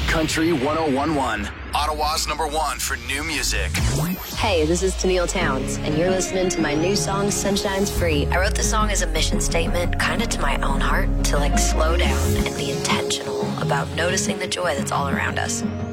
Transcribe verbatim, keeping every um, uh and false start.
Country one oh one point one. Ottawa's number one for new music. Hey, this is Tennille Towns, and you're listening to my new song, Sunshine's Free. I wrote the song as a mission statement, kind of to my own heart, to like slow down and be intentional about noticing the joy that's all around us.